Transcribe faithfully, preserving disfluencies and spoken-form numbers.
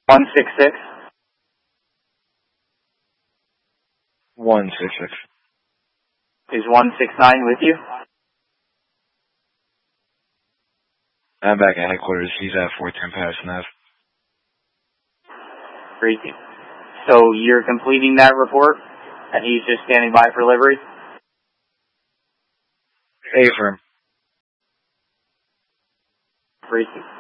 one six six. one six six. Is one six nine with you? I'm back at headquarters. He's at four ten past Nav. Greasy. So you're completing that report, and he's just standing by for livery? Affirm. Greasy.